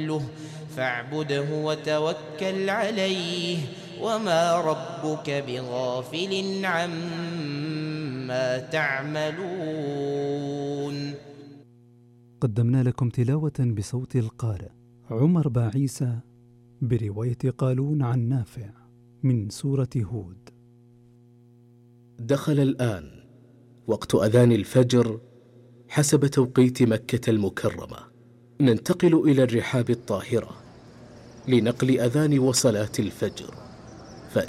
فاعبده وتوكل عليه وما ربك بغافل عما تعملون. قدمنا لكم تلاوة بصوت القارئ عمر باعيسى برواية قالون عن نافع من سورة هود. دخل الآن وقت أذان الفجر حسب توقيت مكة المكرمة. ننتقل إلى الرحاب الطاهرة لنقل أذان وصلاة الفجر.